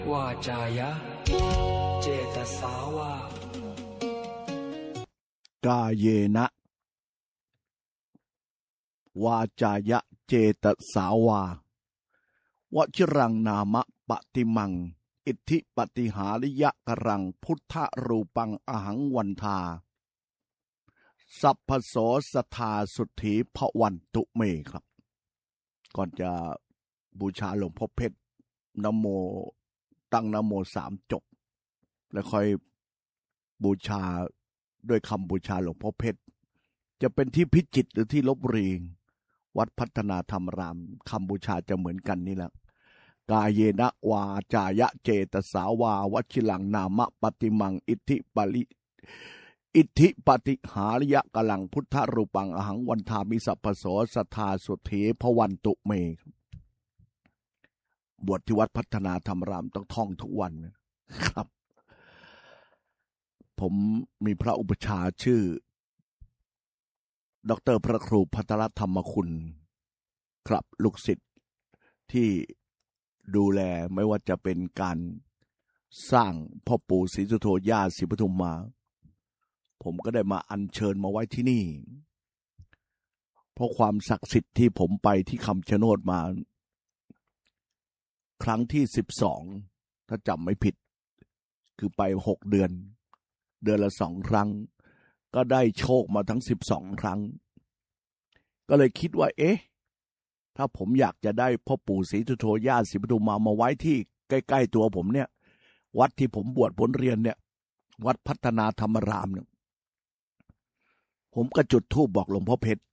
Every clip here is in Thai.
วาจายะเจตสาวากายเยนะวาจายะเจตสาวาวชิรังนามะปฏิมังอิทธิปฏิหาริยะกรังพุทธรูปังอหังวันทาสัพพโสสทาสุทธีพระวันตุเมครับก่อนจะบูชาหลวงพ่อเพชรนะโมตั้งนะโม3 จบแล้วค่อยบูชาด้วยคำบูชาหลวงพ่อเพชรจะเป็นที่พิจิตรหรือที่ลพบุรีวัดพัฒนาธรรมรามคำบูชาจะเหมือนกันนี่แหละกายเยนะวาจายะเจตสาวาวชิลังนามะปฏิมังอิทธิปฏิหาริยะกลังพุทธรูปังอหังวันทามิสัพพโสสทาสุถีพวันตุเมบวชที่วัดพัฒนาธรรมรามต้องท่องทุกวันครับผมมีพระอุปชาชื่อดร.พระครูภัทรธรรมคุณครับลูกศิษย์ที่ดูแลไม่ว่าจะเป็นการสร้างพ่อปู่ศรีสุโธย่าศรีปทุมมาผมก็ได้มาอัญเชิญมาไว้ที่นี่เพราะความศักดิ์สิทธิ์ที่ผมไปที่คำชะโนดมาครั้งที่12ถ้าจำไม่ผิดคือไป6 เดือนละ2 ครั้งก็ได้โชคมาทั้ง12 ครั้งก็เลยคิดว่าถ้าผมอยากจะได้พ่อปู่ศรีสุโธย่าศรีปทุมมาไว้ที่ใกล้ๆตัวผมเนี่ยวัดที่ผมบวชผลเรียนเนี่ยวัดพัฒนาธรรมรามเนี่ยผมก็จุดธูปบอกหลวงพ่อเพชร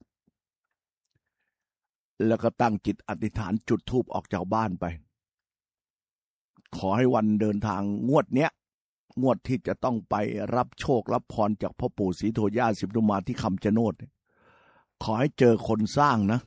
แล้วก็ตั้งจิตอธิษฐานจุดธูปออกจากบ้านไปขอให้วันเดินทางงวดที่จะต้องไปรับโชครับพรจากพ่อปู่ศรีสุโธย่าศรีปทุมมาที่คำชะโนดขอให้เจอคนสร้างนะ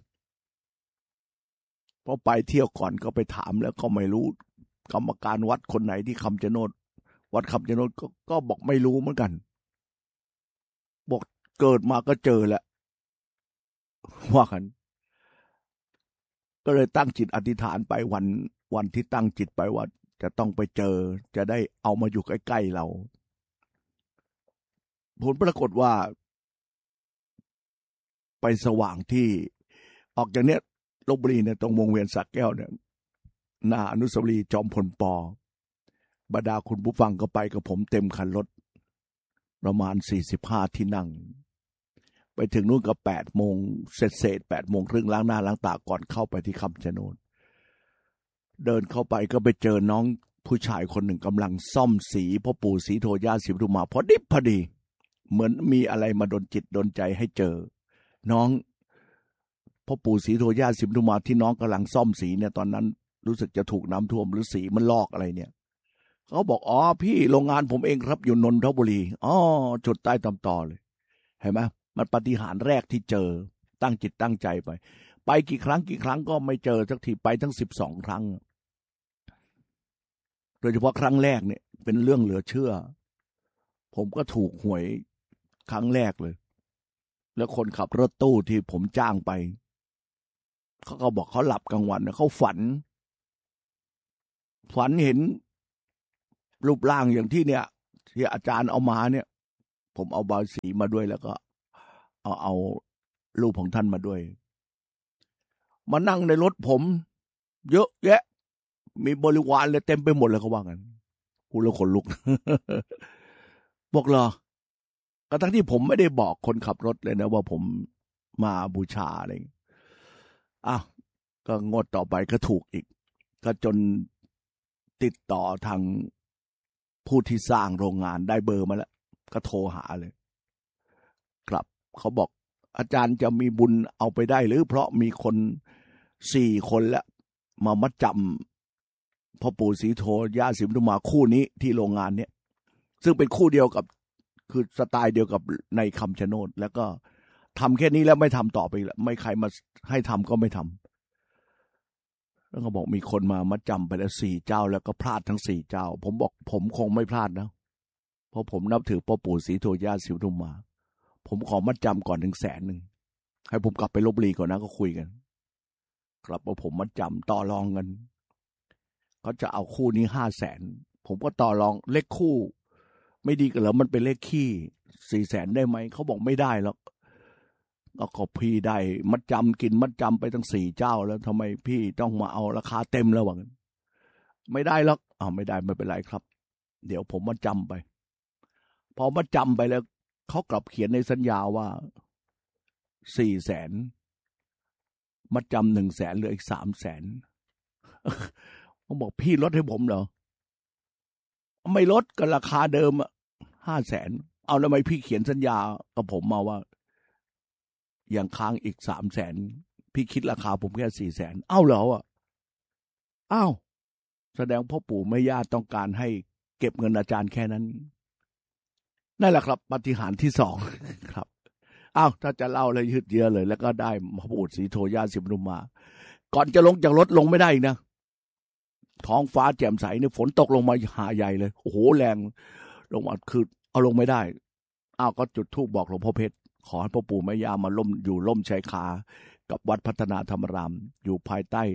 เพราะไปเที่ยวก่อนก็ไปถามแล้วก็ไม่รู้กรรมการวัดคนไหนที่คำชะโนดวัดคำชะโนดก็บอกไม่รู้เหมือนกันบอกเกิดมาก็เจอแหละว่ากันก็เลยตั้งจิตอธิษฐานไปวันที่ตั้งจิตไปว่าจะต้องไปเจอจะได้เอามาอยู่ใกล้ๆเราผลปรากฏว่าไปสว่างที่ออกจากเนี้ยลพบุรีเนี่ยตรงวงเวียนสระแก้วเนี่ยหน้าอนุสาวรีย์จอมพลป.บรรดาคุณผู้ฟังก็ไปกับผมเต็มคันรถประมาณ45 ที่นั่งไปถึงนู่นก็8 โมงเศษ8 โมงครึ่งล้างหน้าล้างตาก่อนเข้าไปที่คำชะโนดเดินเข้าไปก็ไปเจอน้องผู้ชายคนหนึ่งกำลังซ่อมสีพ่อปู่ศรีสุโธย่าศรีปทุมมาพอดีเหมือนมีอะไรมาดลจิตดลใจให้เจอน้องพ่อปู่ศรีสุโธย่าศรีปทุมมาที่น้องกำลังซ่อมสีเนี่ยตอนนั้นรู้สึกจะถูกน้ำท่วมหรือสีมันลอกอะไรเนี่ยเขาบอกอ๋อพี่โรงงานผมเองครับอยู่นนทบุรีอ๋อจุดใต้ตำตอเลยเห็นไหมมันปาฏิหาริย์แรกที่เจอตั้งจิตตั้งใจไปกี่ครั้งก็ไม่เจอสักทีไปทั้ง12 ครั้งโดยเฉพาะครั้งแรกเนี่ยเป็นเรื่องเหลือเชื่อผมก็ถูกหวยครั้งแรกเลยแล้วคนขับรถตู้ที่ผมจ้างไปเขาก็บอกเขาหลับกลางวันเขาฝันเห็นรูปร่างอย่างที่เนี่ยที่อาจารย์เอามาเนี่ยผมเอาบายสีมาด้วยแล้วก็เอารูปของท่านมาด้วยมานั่งในรถผมเยอะแยะมีบริวารเลยเต็มไปหมดเลยเขาว่ากันพูดแล้วขนลุก บอกเหรอกระทั่งที่ผมไม่ได้บอกคนขับรถเลยนะว่าผมมาบูชาอะไรก็งวดต่อไปก็ถูกอีกก็จนติดต่อทางผู้ที่สร้างโรงงานได้เบอร์มาแล้วก็โทรหาเลยครับเขาบอกอาจารย์จะมีบุญเอาไปได้หรือเพราะมีคน4 คนแล้วมามัดจำพ่อปู่ศรีสุโธย่าศรีปทุมมาคู่นี้ที่โรงงานเนี่ยซึ่งเป็นคู่เดียวกับคือสไตล์เดียวกับในคำชะโนดแล้วก็ทำแค่นี้แล้วไม่ทำต่อไปแล้วไม่ใครมาให้ทำก็ไม่ทำแล้วก็บอกมีคนมามัดจำไปแล้ว4 เจ้าแล้วก็พลาดทั้ง4 เจ้าผมบอกผมคงไม่พลาดนะเพราะผมนับถือพ่อปู่ศรีสุโธย่าศรีปทุมมาผมขอมัดจำก่อน100,000ให้ผมกลับไปลพบุรีก่อนนะก็คุยกันครับว่าผมมัดจำต่อรองกันเขาจะเอาคู่นี้500,000ผมก็ต่อรองเลขคู่ไม่ดีกันเหรอมันเป็นเลขขี้400,000ได้ไหมเขาบอกไม่ได้หรอกก็พี่ได้มัดจำกินมัดจำไปตั้ง4เจ้าแล้วทำไมพี่ต้องมาเอาราคาเต็มแล้ววะไม่ได้หรอกไม่ได้ไม่เป็นไรครับเดี๋ยวผมมัดจำไปพอมัดจำไปแล้วเขากลับเขียนในสัญญาว่า400,000มัดจำ100,000เหลืออีก300,000ผมบอกพี่ลดให้ผมเหรอไม่ลดก็ราคาเดิม500,000เอาแล้วทำไมพี่เขียนสัญญากับผมมาว่ายังค้างอีก300,000พี่คิดราคาผมแค่400,000เอ้าเหรออ้าวแสดงพ่อปู่แม่ย่าต้องการให้เก็บเงินอาจารย์แค่นั้นนั่นแหละครับปาฏิหาริย์ที่2ครับอ้าวถ้าจะเล่าเลยยืดเยื้อเลยแล้วก็ได้พ่อปู่ศรีโธย่าศรีปทุมมาก่อนจะลงจากรถลงไม่ได้อีกนะท้องฟ้าแจ่มใสเนี่ยฝนตกลงมาหาใหญ่เลยโอ้โหแรงลงมาคือเอาลงไม่ได้อ้าวก็จุดธูปบอกหลวงพ่อเพชรขอให้พ่อปู่แม่ย่ามาล่มชายคากับวัดพัฒนาธรรมารามอยู่ภายใต้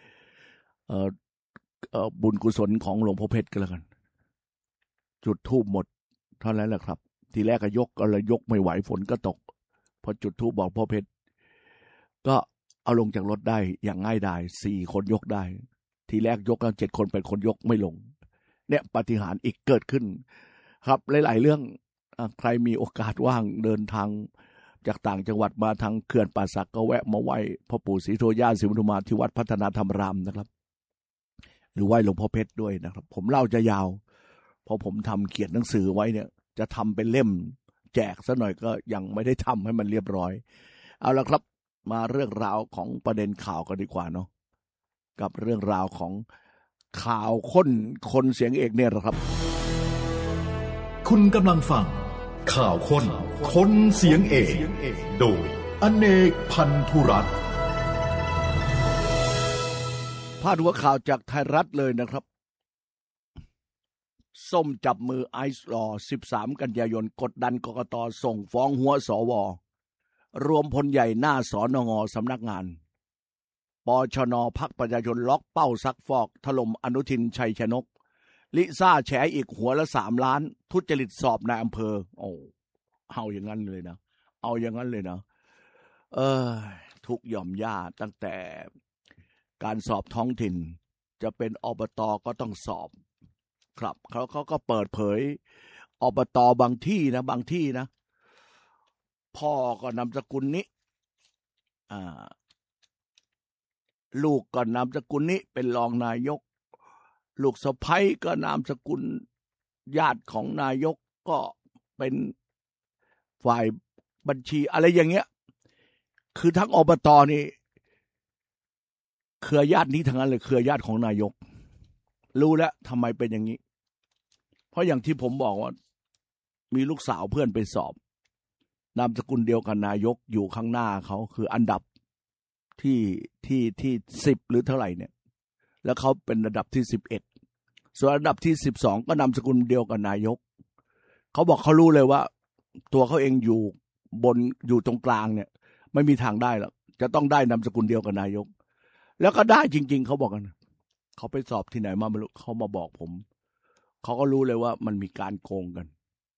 บุญกุศลของหลวงพ่อเพชรกันแล้วกันจุดธูปหมดเท่านั้นแหละครับทีแรกก็ยกไม่ไหวฝนก็ตกพอจุดธูปบอกพ่อเพชรก็เอาลงจากรถได้อย่างง่ายดาย4 คนยกได้ทีแรกยกกัน7 คนเป็นคนยกไม่ลงเนี่ยปาฏิหาริย์อีกเกิดขึ้นครับหลายๆเรื่องใครมีโอกาสว่างเดินทางจากต่างจังหวัดมาทางเขื่อนป่าสักก็แวะมาไหว้พ่อปู่ศรีโธย่าศรีปทุมมาที่วัดพัฒนาธรรมารามนะครับหรือไหว้หลวงพ่อเพชรด้วยนะครับผมเล่าจะยาวเพราะผมทำเขียนหนังสือไว้เนี่ยจะทำเป็นเล่มแจกซะหน่อยก็ยังไม่ได้ทำให้มันเรียบร้อยเอาละครับมาเรื่องราวของประเด็นข่าวกันดีกว่าเนาะกับเรื่องราวของข่าวคนเสียงเอกเนี่ยครับคุณกำลังฟังข่าวคนเสียงเอกโดยอเนกพันธุรัตน์พาดหัวข่าวจากไทยรัฐเลยนะครับส้มจับมือไอซ์รอ13 กันยายนกดดันกกต.ส่งฟ้องหัวสว.รวมพลใหญ่หน้าสนง.สำนักงานปชน.พรรคประชาชนล็อกเป้าซักฟอกถล่มอนุทินชัยชนกลิซ่าแฉอีกหัวละ3 ล้านทุจริตสอบนายอำเภอเอาอย่างนั้นเลยนะเอาอย่างนั้นเลยนะทุกหย่อมย่าตั้งแต่การสอบท้องถิ่นจะเป็นอบต.ก็ต้องสอบครับเขาก็เปิดเผยอบต.บางที่นะพ่อก็นามสกุลนี้ลูกก็นามสกุลนี้เป็นรองนายกลูกสะใภ้ก็นามสกุลญาติของนายกก็เป็นฝ่ายบัญชีอะไรอย่างเงี้ยคือทั้งอบต.นี่เครือญาตินี้ทั้งนั้นเลยเครือญาติของนายกรู้แล้วทำไมเป็นอย่างนี้เพราะอย่างที่ผมบอกว่ามีลูกสาวเพื่อนไปสอบนามสกุลเดียวกันนายกอยู่ข้างหน้าเขาคืออันดับที่10หรือเท่าไหร่เนี่ยแล้วเขาเป็นระดับที่11ส่วนอันดับที่12ก็นามสกุลเดียวกับนายกเขาบอกเขารู้เลยว่าตัวเขาเองอยู่ตรงกลางเนี่ยไม่มีทางได้หรอกจะต้องได้นามสกุลเดียวกับนายกแล้วก็ได้จริงๆเขาบอกกันเขาไปสอบที่ไหนมาไม่รู้เขามาบอกผมเขาก็รู้เลยว่ามันมีการโกงกัน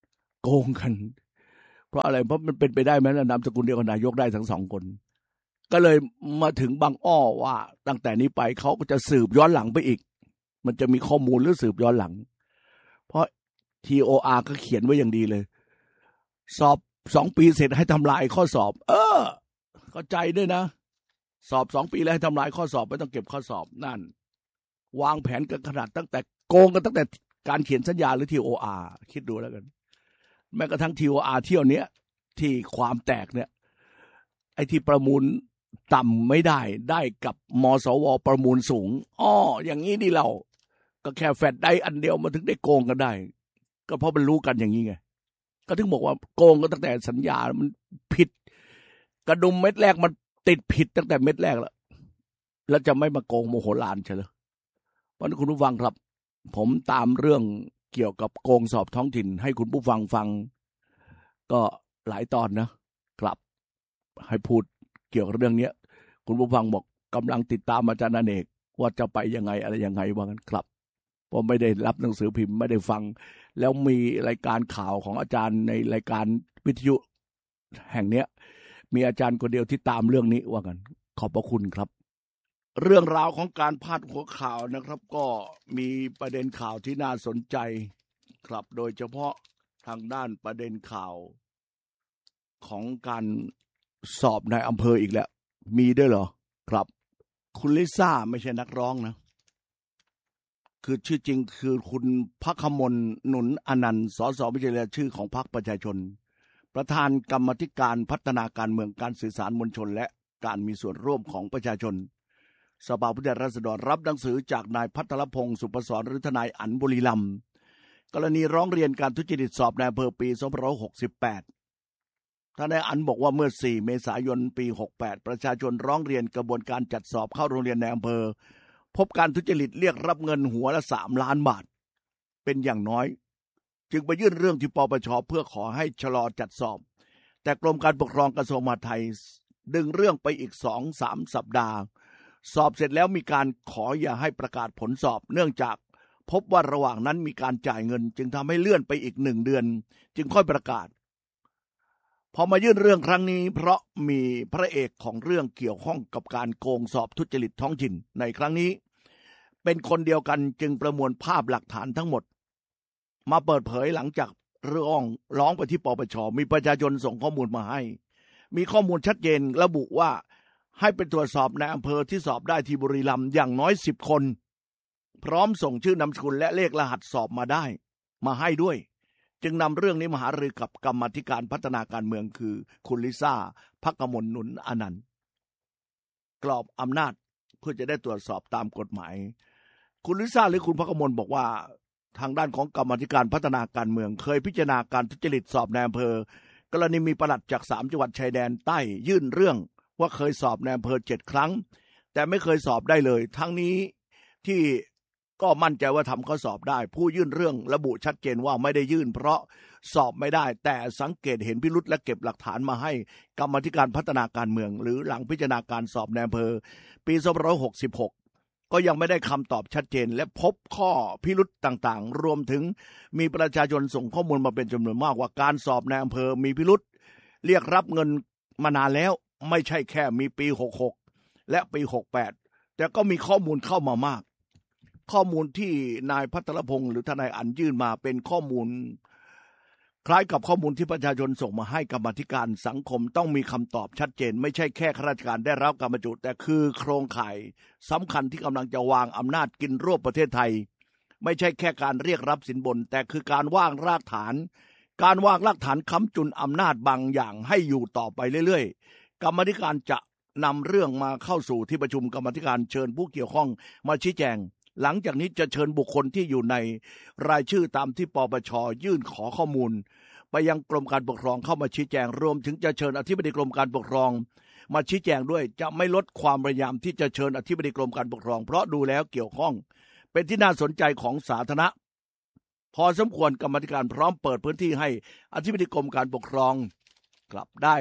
เพราะอะไรเพราะมันเป็นไปได้ไหมนามสกุลเดียวกับนายกได้ทั้ง2 คนก็เลยมาถึงบางอ้อว่าตั้งแต่นี้ไปเขาก็จะสืบย้อนหลังไปอีกมันจะมีข้อมูลหรือสืบย้อนหลังเพราะ TOR ก็เขียนไว้อย่างดีเลยสอบ2 ปีเสร็จให้ทำลายข้อสอบเข้าใจด้วยนะสอบ2 ปีแล้วให้ทำลายข้อสอบไม่ต้องเก็บข้อสอบนั่นวางแผนกันขนาดตั้งแต่โกงกันตั้งแต่การเขียนสัญญาหรือ TOR คิดดูแล้วกันแม้กระทั่ง TOR เที่ยวเนี้ยที่ความแตกเนี่ยไอ้ที่ประมูลต่ำไม่ได้กับมสวประมูลสูงอย่างนี้นี่เราก็แค่แฟดได้อันเดียวมาถึงได้โกงกันได้ก็เพราะมันรู้กันอย่างนี้ไงก็ถึงบอกว่าโกงกันตั้งแต่สัญญามันผิดกระดุมเม็ดแรกมันติดผิดตั้งแต่เม็ดแรกแล้วจะไม่มาโกงโมโหลานใช่เหรอเพราะคุณผู้ฟังครับผมตามเรื่องเกี่ยวกับโกงสอบท้องถิ่นให้คุณผู้ฟังฟังก็หลายตอนนะครับให้พูดเกี่ยวกับเรื่องนี้คุณผู้ฟังบอกกำลังติดตามอาจารย์อเนกว่าจะไปยังไงอะไรยังไงว่างั้นครับเพราะไม่ได้รับหนังสือพิมพ์ไม่ได้ฟังแล้วมีรายการข่าวของอาจารย์ในรายการวิทยุแห่งเนี้ยมีอาจารย์คนเดียวที่ตามเรื่องนี้ว่ากันขอบพระคุณครับเรื่องราวของการพาดหัวข่าวนะครับก็มีประเด็นข่าวที่น่าสนใจครับโดยเฉพาะทางด้านประเด็นข่าวของการสอบในอำเภออีกแล้วมีด้วยเหรอครับคุณลิซ่าไม่ใช่นักร้องนะคือชื่อจริงคือคุณภัคมลหนุนอนันต์สสวิทยาชื่อของพรรคประชาชนประธานกรรมาธิการพัฒนาการเมืองการสื่อสารมวลชนและการมีส่วนร่วมของประชาชนสภาผู้แทนราษฎรรับหนังสือจากนายพัทรพงศ์สุปศรหรือทนายอั๋นบุรีรัมย์กรณีร้องเรียนการทุจริตสอบในอำเภอปี2568ทนายอั๋นบอกว่าเมื่อ4 เมษายนปี68ประชาชนร้องเรียนกระบวนการจัดสอบเข้าโรงเรียนในอำเภอพบการทุจริตเรียกรับเงินหัวละ3 ล้านบาทเป็นอย่างน้อยจึงไปยื่นเรื่องที่ปปช.เพื่อขอให้ชะลอจัดสอบแต่กรมการปกครองกระทรวงมหาดไทยดึงเรื่องไปอีก 2-3 สัปดาห์สอบเสร็จแล้วมีการขออย่าให้ประกาศผลสอบเนื่องจากพบว่าระหว่างนั้นมีการจ่ายเงินจึงทำให้เลื่อนไปอีก1 เดือนจึงค่อยประกาศพอมายื่นเรื่องครั้งนี้เพราะมีพระเอกของเรื่องเกี่ยวข้องกับการโกงสอบทุจริตท้องถิ่นในครั้งนี้เป็นคนเดียวกันจึงประมวลภาพหลักฐานทั้งหมดมาเปิดเผยหลังจากร้องไปที่ปปช.มีประชาชนส่งข้อมูลมาให้มีข้อมูลชัดเจนระบุว่าให้ไปตรวจสอบในอำเภอที่สอบได้ที่บุรีรัมย์อย่างน้อย10 คนพร้อมส่งชื่อนามสกุลและเลขรหัสสอบมาให้ด้วยจึงนำเรื่องนี้มาหารือกับกรรมาธิการพัฒนาการเมืองคือคุณลิซ่าภัคมลหนุนอนันต์กรอบอำนาจเพื่อจะได้ตรวจสอบตามกฎหมายคุณลิซ่าหรือคุณภัคมลบอกว่าทางด้านของกรรมาธิการพัฒนาการเมืองเคยพิจารณาการทุจริตสอบในอำเภอกรณีมีปลัดจาก3 จังหวัดชายแดนใต้ยื่นเรื่องว่าเคยสอบในอำเภอ7 ครั้งแต่ไม่เคยสอบได้เลยทั้งนี้ที่ก็มั่นใจว่าทำข้อสอบได้ผู้ยื่นเรื่องระบุชัดเจนว่าไม่ได้ยื่นเพราะสอบไม่ได้แต่สังเกตเห็นพิรุธและเก็บหลักฐานมาให้กรรมาธิการพัฒนาการเมืองหรือหลังพิจารณาการสอบในอำเภอปี2566ก็ยังไม่ได้คำตอบชัดเจนและพบข้อพิรุธต่างๆรวมถึงมีประชาชนส่งข้อมูลมาเป็นจำนวนมากว่าการสอบในอำเภอมีพิรุธเรียกรับเงินมานานแล้วไม่ใช่แค่มีปี66และปี68แต่ก็มีข้อมูลเข้ามามากข้อมูลที่นายพัทรพงศ์หรือทนายอั๋นยื่นมาเป็นข้อมูลคล้ายกับข้อมูลที่ประชาชนส่งมาให้กรรมาธิการสังคมต้องมีคำตอบชัดเจนไม่ใช่แค่ข้าราชการได้รับการบรรจุแต่คือโครงข่ายสำคัญที่กำลังจะวางอำนาจกินรวบประเทศไทยไม่ใช่แค่การเรียกรับสินบนแต่คือการวางรากฐานค้ำจุนอำนาจบางอย่างให้อยู่ต่อไปเรื่อยๆกรรมาธิการจะนำเรื่องมาเข้าสู่ที่ประชุมกรรมาธิการเชิญผู้เกี่ยวข้องมาชี้แจงหลังจากนี้จะเชิญบุคคลที่อยู่ในรายชื่อตามที่ปปช.ยื่นขอข้อมูลไปยังกรมการปกครองเข้ามาชี้แจงรวมถึงจะเชิญอธิบดีกรมการปกครองมาชี้แจงด้วยจะไม่ลดความพยายามที่จะเชิญอธิบดีกรมการปกครองเพราะดูแล้วเกี่ยวข้องเป็นที่น่าสนใจของสาธารณะพอสมควรกรรมาธิการพร้อมเปิดพื้นที่ให้อธิบดีกรมการปกครองกลับได้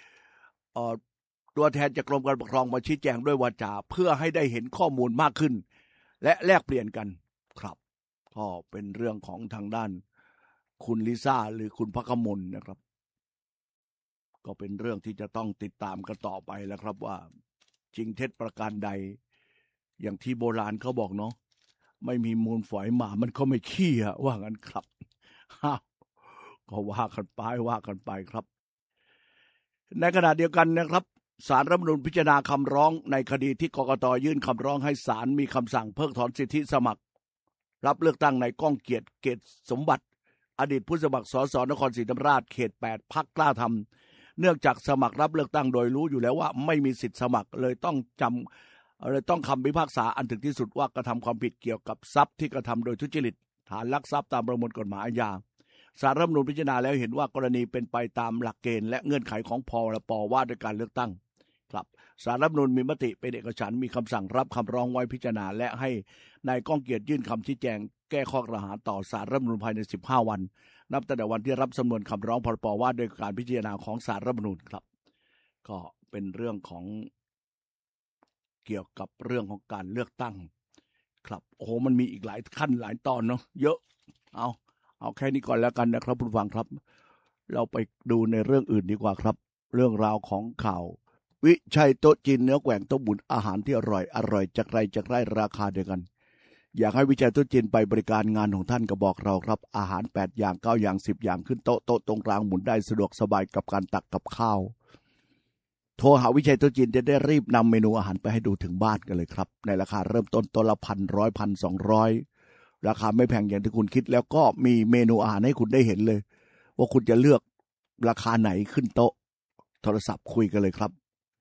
ตัวแทนจากกรมการปกครองมาชี้แจงด้วยวาจาเพื่อให้ได้เห็นข้อมูลมากขึ้นและแลกเปลี่ยนกันครับก็เป็นเรื่องของทางด้านคุณลิซ่าหรือคุณภัคมลนะครับก็เป็นเรื่องที่จะต้องติดตามกันต่อไปแล้วครับว่าจริงเท็จประการใดอย่างที่โบราณเขาบอกเนาะไม่มีมูลฝอยหมามันก็ไม่ขี้ว่างั้นครับก็ว่ากันไปครับในขณะเดียวกันนะครับศาลรัฐธรรมนูญพิจารณาคำร้องในคดีที่กกต.ยื่นคำร้องให้ศาลมีคำสั่งเพิกถอนสิทธิสมัครรับเลือกตั้งในก้องเกียรติเกตสมบัติอดีตผู้สมัครสสนครศรีธรรมราชเขต8พรรคกล้าทำเนื่องจากสมัครรับเลือกตั้งโดยรู้อยู่แล้วว่าไม่มีสิทธิสมัครเลยต้องคำพิพากษาอันถึงที่สุดว่ากระทำความผิดเกี่ยวกับทรัพย์ที่กระทำโดยทุจริตฐานลักทรัพย์ตามประมวลกฎหมายอาญาศาลรัฐธรรมนูญพิจารณาแล้วเห็นว่ากรณีเป็นไปตามหลักเกณฑ์และเงื่อนไขของพรบว่าด้วยการเลือกตั้งครับศาลรัฐธรรมนูญมีมติเป็นเอกฉันท์มีคำสั่งรับคำร้องไว้พิจารณาและให้นายก้องเกียรติยื่นคำชี้แจงแก้ข้อกล่าวหาต่อศาลรัฐธรรมนูญภายใน15 วันนับตั้งแต่วันที่รับสำนวนคำร้องพรบว่าด้วยการพิจารณาของศาลรัฐธรรมนูญครับก็เป็นเรื่องของเกี่ยวกับเรื่องของการเลือกตั้งครับโอ้โหมันมีอีกหลายขั้นหลายตอนเนาะเยอะเอาแค่นี้ก่อนแล้วกันนะครับผู้ฟังครับเราไปดูในเรื่องอื่นดีกว่าครับเรื่องราวของข่าววิชัยโต๊ะจีนเนื้อแกว่งโต๊ะบุญอาหารที่อร่อยจากไรราคาเดียวกันอยากให้วิชัยโต๊ะจีนไปบริการงานของท่านก็บอกเราครับอาหาร8อย่าง9อย่าง10อย่างขึ้นโต๊ะตรงกลางหมุนได้สะดวกสบายกับการตักกับข้าวโทรหาวิชัยโต๊ะจีนจะได้รีบนำเมนูอาหารไปให้ดูถึงบ้านกันเลยครับในราคาเริ่มต้นตัวละ1,100 1,200ราคาไม่แพงอย่างที่คุณคิดแล้วก็มีเมนูอาหารให้คุณได้เห็นเลยว่าคุณจะเลือกราคาไหนขึ้นโต๊ะโทรศัพท์คุยกันเลยครับ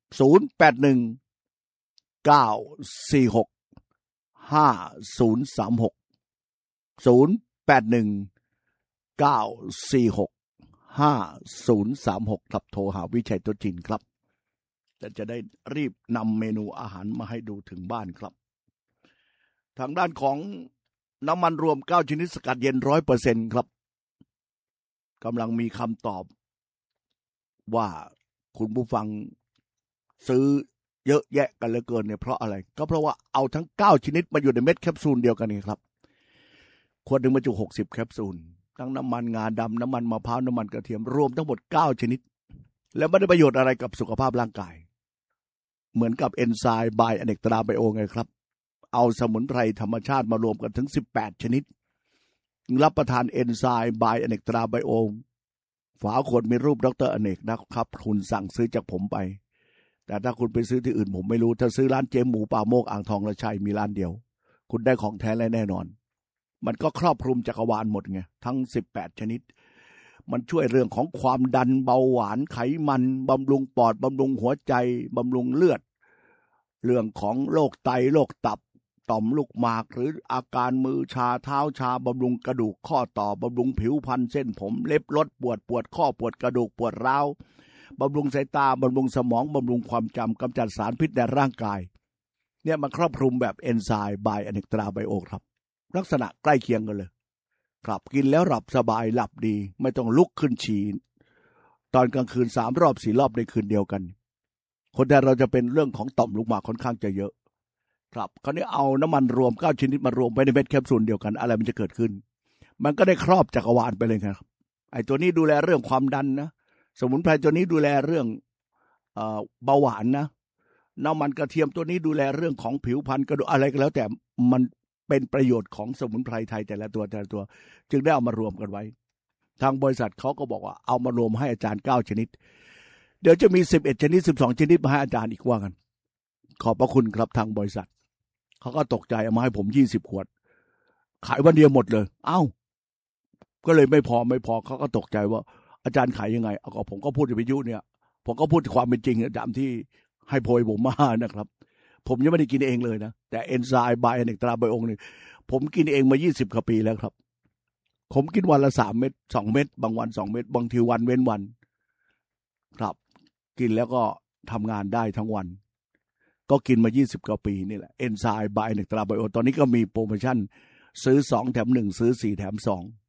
0819465036ครับโทรหาวิชัยโต๊ะจีนครับจะได้รีบนำเมนูอาหารมาให้ดูถึงบ้านครับทางด้านของน้ำมันรวม9ชนิดสกัดเย็น 100% ครับกำลังมีคำตอบว่าคุณผู้ฟังซื้อเยอะแยะกันเหลือเกินเนี่ยเพราะอะไรก็เพราะว่าเอาทั้ง9ชนิดมาอยู่ในเม็ดแคปซูลเดียวกันนี่ครับขวดหนึ่งบรรจุ60แคปซูลทั้งน้ำมันงาดำน้ำมันมะพร้าวน้ำมันกระเทียมรวมทั้งหมด9ชนิดแล้วไม่ได้ประโยชน์อะไรกับสุขภาพร่างกายเหมือนกับเอนไซม์ไบอเนกตราไบโอไงครับเอาสมุนไพรธรรมชาติมารวมกันถึง18ชนิดรับประทานเอนไซม์ไบอเนกตราไบโอฝาขวดมีรูปดร.อเนกนะครับคุณสั่งซื้อจากผมไปแต่ถ้าคุณไปซื้อที่อื่นผมไม่รู้ถ้าซื้อร้านเจ๊หมูป่าโมกอ่างทองละชัยมีร้านเดียวคุณได้ของแท้และแน่นอนมันก็ครอบคลุมจักรวาลหมดไงทั้ง18ชนิดมันช่วยเรื่องของความดันเบาหวานไขมันบำรุงปอดบำรุงหัวใจบำรุงเลือดเรื่องของโรคไตโรคตับต่อมลูกหมากหรืออาการมือชาเท้าชาบำรุงกระดูกข้อต่อบำรุงผิวพรรณเส้นผมเล็บลดปวดข้อปวดกระดูกปวดร้าวบำรุงสายตาบำรุงสมองบำรุงความจำกำจัดสารพิษในร่างกายเนี่ยมันครอบคลุมแบบเอนไซม์ไบอเนกตราไบโอครับลักษณะใกล้เคียงกันเลยครับกินแล้วหลับสบายหลับดีไม่ต้องลุกขึ้นฉี่ตอนกลางคืน3 รอบ 4 รอบในคืนเดียวกันคนแต่เราจะเป็นเรื่องของต่อมลูกหมากค่อนข้างจะเยอะครับคราวนี้เอาน้ำมันรวม9ชนิดมารวมไว้ในเม็ดแคปซูลเดียวกันอะไรมันจะเกิดขึ้นมันก็ได้ครอบจักรวาลไปเลยครับไอ้ตัวนี้ดูแลเรื่องความดันนะสมุนไพรตัวนี้ดูแลเรื่องเบาหวานนะน้ำมันกระเทียมตัวนี้ดูแลเรื่องของผิวพรรณกระดูกอะไรก็แล้วแต่มันเป็นประโยชน์ของสมุนไพรไทยแต่ละตัวจึงได้เอามารวมกันไว้ทางบริษัทเขาก็บอกว่าเอามารวมให้อาจารย์9ชนิดเดี๋ยวจะมี11ชนิด12ชนิดมาให้อาจารย์อีกว่ากันขอบพระคุณครับทางบริษัทเขาก็ตกใจเอามาให้ผม20 ขวดขายวันเดียวหมดเลยเอ้าก็เลยไม่พอเขาก็ตกใจว่าอาจารย์ขายยังไงเอาผมก็พูดในวิทยุเนี่ยผมก็พูดความเป็นจริงตามที่ให้โพยผมมานะครับผมยังไม่ได้กินเองเลยนะแต่เอนไซม์ไบอเนกตราไบโอนี่ผมกินเองมา20 กว่าปีแล้วครับผมกินวันละ3 เม็ด2 เม็ดบางวัน2 เม็ดบางทีวันเว้นวันครับกินแล้วก็ทำงานได้ทั้งวันก็กินมา20 กว่าปีนี่แหละเอนไซม์ไบอเนกตราไบโอตอนนี้ก็มีโปรโมชั่นซื้อ2แถม1ซื้อ4แถม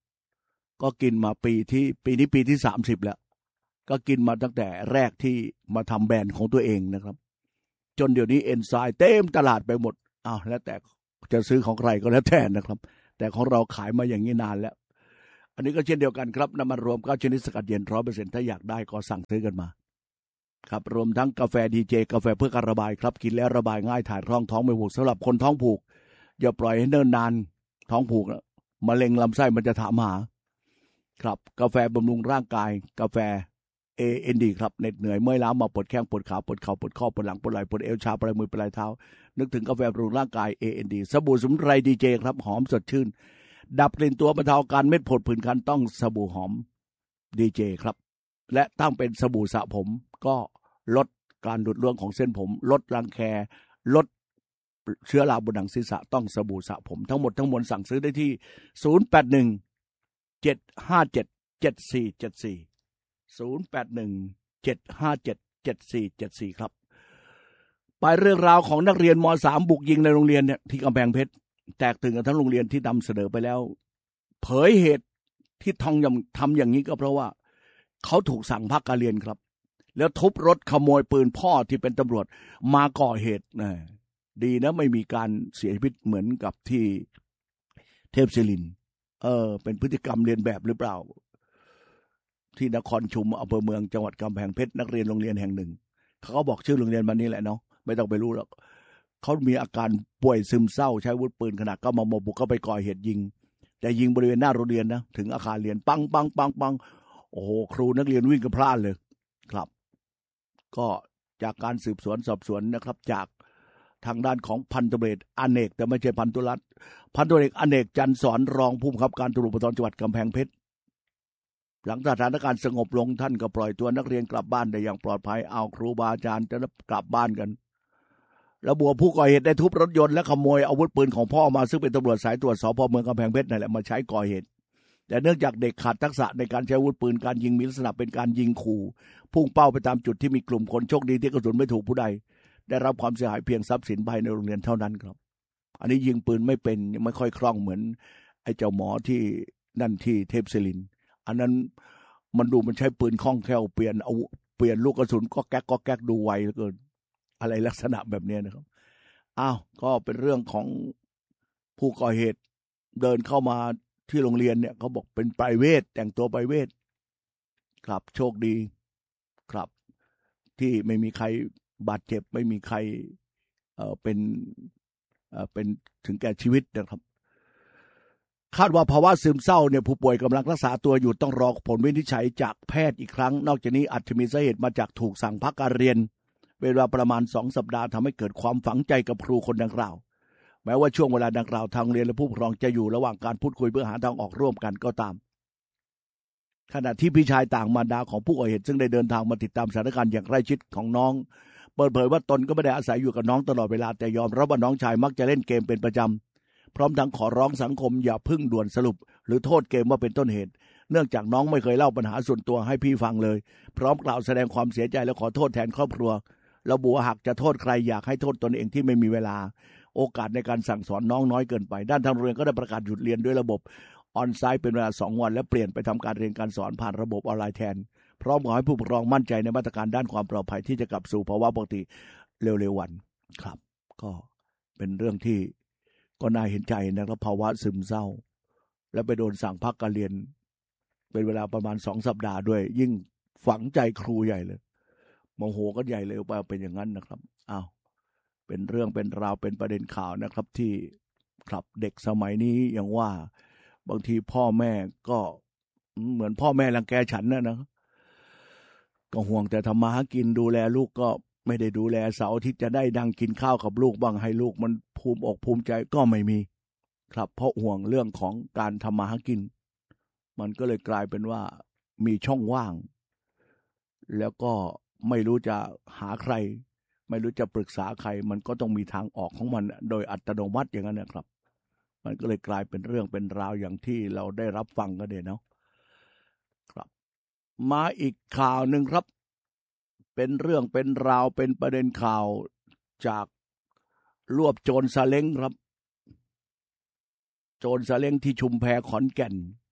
2ก็กินมาปีนี้ปีที่30แล้วก็กินมาตั้งแต่แรกที่มาทำแบรนด์ของตัวเองนะครับจนเดี๋ยวนี้เอนไซม์เต็มตลาดไปหมดแล้วแต่จะซื้อของใครก็แล้วแต่นะครับแต่ของเราขายมาอย่างนี้นานแล้วอันนี้ก็เช่นเดียวกันครับน้ำมันรวม9ชนิดสกัดเย็น 100% ถ้าอยากได้ก็สั่งซื้อกันมาครับรวมทั้งกาแฟดีเจกาแฟเพื่อการระบายครับกินแล้วระบายง่ายถ่ายท้องไม่ผูกสำหรับคนท้องผูกอย่าปล่อยให้เนิ่นนานท้องผูกมะเร็งลำไส้มันจะถามหาครับกาแฟบำรุงร่างกายกาแฟAND ครับเหน็ดเหนื่อยเมื่อยล้ามาปวดแข้งปวดขาปวดเข่าปวดข้อปวดหลังปวดไหล่ปวดเอวชาปลายมือปลายเท้านึกถึงกาแฟบำรุงร่างกาย AND สบู่สมุนไพรดีเจครับหอมสดชื่นดับกลิ่นตัวบรรเทาอาการเม็ดผดผื่นคันต้องสบู่หอมดีเจครับและตั้งเป็นสบู่สระผมก็ลดการหลุดร่วงของเส้นผมลดรังแคลดเชื้อราบนหนังศีรษะต้องสบู่สระผมทั้งหมดทั้งมวลสั่งซื้อได้ที่0817577474 0817577474ครับไปเรื่องราวของนักเรียนม.3 บุกยิงในโรงเรียนเนี่ยที่กำแพงเพชรแตกตื่นกันทั้งโรงเรียนที่นำเสนอไปแล้วเผยเหตุที่ทำอย่างนี้ก็เพราะว่าเขาถูกสั่งพักการเรียนครับแล้วทุบรถขโมยปืนพ่อที่เป็นตำรวจมาก่อเหตุดีนะไม่มีการเสียชีวิตเหมือนกับที่เทพศิรินทร์เป็นพฤติกรรมเรียนแบบหรือเปล่าที่นครชุมอำเภอเมืองจังหวัดกำแพงเพชรนักเรียนโรงเรียนแห่งหนึ่งเขาก็บอกชื่อโรงเรียนมันนี่แหละเนาะไม่ต้องไปรู้หรอกเขามีอาการป่วยซึมเศร้าใช้อาวุธปืนขนาด9 มม.บุกเข้าไปก่อเหตุยิงแต่ยิงบริเวณหน้าโรงเรียนนะถึงอาคารเรียนปังปังปังปังโอ้โหครูนักเรียนวิ่งกันพล่านเลยครับก็จากการสืบสวนสอบสวนนะครับจากทางด้านของพันตำรวจเอกอเนกแต่ไม่ใช่พันตุรัตน์พันตำรวจเอกอเนกจันทร์สอนรองผู้บังคับการตำรวจภูธรจังหวัดกำแพงเพชรหลังสถานการณ์สงบลงท่านก็ปล่อยตัวนักเรียนกลับบ้านได้อย่างปลอดภัยเอาครูบาอาจารย์จะกลับบ้านกันแล้วบัวผู้ก่อเหตุได้ทุบรถยนต์และขโมยอาวุธปืนของพ่อมาซึ่งเป็นตำรวจสายตรวจสพ.เมืองกำแพงเพชรนั่นแหละมาใช้ก่อเหตุแต่เนื่องจากเด็กขาดทักษะในการใช้อาวุธปืนการยิงมีลักษณะเป็นการยิงขู่พุ่งเป้าไปตามจุดที่มีกลุ่มคนโชคดีที่กระสุนไม่ถูกผู้ใดได้รับความเสียหายเพียงทรัพย์สินภายในโรงเรียนเท่านั้นครับอันนี้ยิงปืนไม่เป็นไม่ค่อยคล่องเหมือนไอ้เจ้าหมอที่นั่นที่เทพศิรินทร์อันนั้นมันดูมันใช้ปืนคล่องแคล่วเปลี่ยนลูกกระสุนก็แก๊กดูไวเหลือเกินอะไรลักษณะแบบนี้นะครับก็เป็นเรื่องของผู้ก่อเหตุเดินเข้ามาที่โรงเรียนเนี่ยเขาบอกเป็นไพรเวทแต่งตัวไพรเวทครับโชคดีครับที่ไม่มีใครบาดเจ็บไม่มีใครเป็นถึงแก่ชีวิตนะครับคาดว่าภาวะซึมเศร้าเนี่ยผู้ป่วยกำลังรักษาตัวอยู่ต้องรอผลวินิจฉัยจากแพทย์อีกครั้งนอกจากนี้อาจจะมีสาเหตุมาจากถูกสั่งพักการเรียนเวลาประมาณ2 สัปดาห์ทำให้เกิดความฝังใจกับครูคนดังกล่าวแม้ว่าช่วงเวลาดังกล่าวทางเรียนและผู้ปกครองจะอยู่ระหว่างการพูดคุยเพื่อหาทางออกร่วมกันก็ตามขณะที่พี่ชายต่างมารดาของผู้ก่อเหตุซึ่งได้เดินทางมาติดตามสถานการณ์อย่างใกล้ชิดของน้องเปิดเผยว่าตนก็ไม่ได้อาศัยอยู่กับน้องตลอดเวลาแต่ยอมรับว่าน้องชายมักจะเล่นเกมเป็นประจำพร้อมทั้งขอร้องสังคมอย่าพึ่งด่วนสรุปหรือโทษเกมว่าเป็นต้นเหตุเนื่องจากน้องไม่เคยเล่าปัญหาส่วนตัวให้พี่ฟังเลยพร้อมกล่าวแสดงความเสียใจและขอโทษแทนครอบครัวระบุว่าหากจะโทษใครอยากให้โทษตนเองที่ไม่มีเวลาโอกาสในการสั่งสอนน้องน้อยเกินไปด้านทางโรงเรียนก็ได้ประกาศหยุดเรียนด้วยระบบออนไซต์เป็นเวลา2 วันและเปลี่ยนไปทำการเรียนการสอนผ่านระบบออนไลน์แทนพร้อมขอให้ผู้ปกครองมั่นใจในมาตรการด้านความปลอดภัยที่จะกลับสู่ภาวะปกติเร็วๆวันครับก็เป็นเรื่องที่ก็น่าเห็นใจนะครับภาวะซึมเศร้าและไปโดนสั่งพักการเรียนเป็นเวลาประมาณ2 สัปดาห์ด้วยยิ่งฝังใจครูใหญ่เลยโมโหก็ใหญ่เลยว่าเป็นอย่างนั้นนะครับเป็นเรื่องเป็นราวเป็นประเด็นข่าวนะครับที่ครับเด็กสมัยนี้อย่างว่าบางทีพ่อแม่ก็เหมือนพ่อแม่รังแกฉันนะก็ห่วงแต่ทำมาหากินดูแลลูกก็ไม่ได้ดูแลเสาร์อาทิตย์จะได้ดังกินข้าวกับลูกบ้างให้ลูกมันภูมิอกภูมิใจก็ไม่มีครับเพราะห่วงเรื่องของการทำมาหากินมันก็เลยกลายเป็นว่ามีช่องว่างแล้วก็ไม่รู้จะหาใครไม่รู้จะปรึกษาใครมันก็ต้องมีทางออกของมันโดยอัตโนมัติอย่างนั้นนะครับมันก็เลยกลายเป็นเรื่องเป็นราวอย่างที่เราได้รับฟังกันเนาะครับมาอีกข่าวหนึ่งครับเป็นเรื่องเป็นราวเป็นประเด็นข่าวจากรวบโจรซาเล้งครับโจรซาเล้งที่ชุมแพขอนแก่น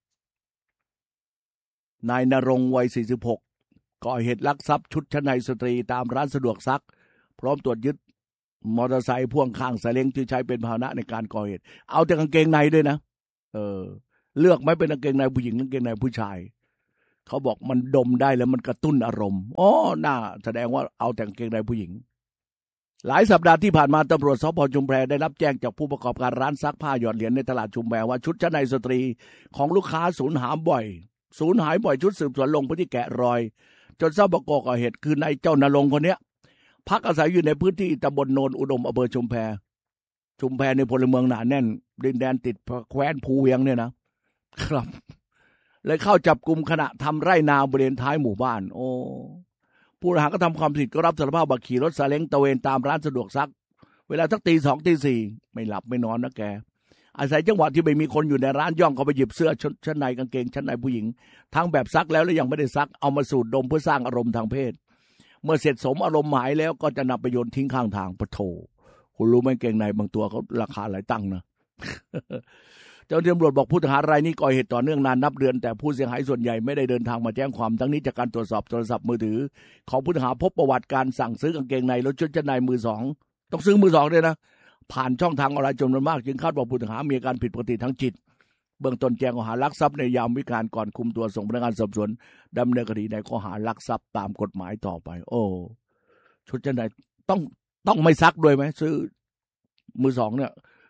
นายณรงค์วัย46ก่อเหตุลักทรัพย์ชุดชั้นในสตรีตามร้านสะดวกซักพร้อมตรวจยึดมอเตอร์ไซค์พ่วงข้างซาเล้งที่ใช้เป็นพาหนะในการก่อเหตุเอาแต่กางเกงในด้วยนะเลือกไม่เป็นกางเกงในผู้หญิงกางเกงในผู้ชายเขาบอกมันดมได้แล้วมันกระตุ้นอารมณ์น่าแสดงว่าเอาแต่กางเกงในผู้หญิงหลายสัปดาห์ที่ผ่านมาตำรวจสพ.ชุมแพได้รับแจ้งจากผู้ประกอบการร้านซักผ้าหยอดเหรียญในตลาดชุมแพว่าชุดชั้นในสตรีของลูกค้าสูญหายบ่อยชุดสืบสวนลงพื้นที่แกะรอยจนทราบว่าก่อเหตุคือนายเจ้าณรงค์คนเนี้ยพักอาศัยอยู่ในพื้นที่ตำบลโนนอุดมอำเภอชุมแพในพลเมืองหนาแน่นดินแดนติดแคว้นภูเวียงเนี่ยนะครับเลยเข้าจับกุมขณะทำไร่นาบริเวณท้ายหมู่บ้านผู้ต้องหาก็ทำความผิดก็รับสารภาพว่าขี่รถซาเล้งตะเวนตามร้านสะดวกซักเวลาสักตี 2 ตี 4ไม่หลับไม่นอนนะแกอาศัยจังหวะที่ไม่มีคนอยู่ในร้านย่องเข้าไปหยิบเสื้อชั้นในกางเกงชั้นในผู้หญิงทั้งแบบซักแล้วและยังไม่ได้ซักเอามาสูดดมเพื่อสร้างอารมณ์ทางเพศเมื่อเสร็จสมอารมณ์หมายแล้วก็จะนำไปโยนทิ้งข้างทางปะโถคุณรู้ไหมเกงในบางตัวเขาราคาหลายตังค์นะ เจ้าหน้าที่ตำรวจบอกผู้ต้องหารายนี้ก่อเหตุต่อเนื่องนานนับเดือนแต่ผู้เสียหายส่วนใหญ่ไม่ได้เดินทางมาแจ้งความทั้งนี้จากการตรวจสอบโทรศัพท์มือถือของผู้ต้องหาพบประวัติการสั่งซื้อกางเกงในรถชุดชั้นในมือสองต้องซื้อมือสองด้วยนะผ่านช่องทางออนไลน์จำนวนมากจึงคาดว่าผู้ต้องหามีอาการผิดปกติทางจิตเบื้องต้นแจ้งข้อหาลักทรัพย์ในยามวิกาลก่อนคุมตัวส่งพนักงานสอบสวนดำเนินคดีในข้อหาลักทรัพย์ตามกฎหมายต่อไปโอ้ชุดชั้นในต้องไม่ซักด้วยไหมซื้อมือสองเนี่ย